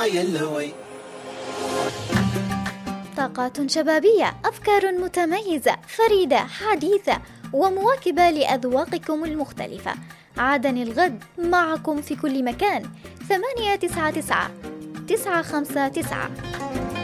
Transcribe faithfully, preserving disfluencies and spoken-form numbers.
يلوي. طاقات شبابية، أفكار متميزة فريدة حديثة ومواكبة لأذواقكم المختلفة. عادني الغد معكم في كل مكان. ثمانية تسعة تسعة تسعة خمسة تسعة.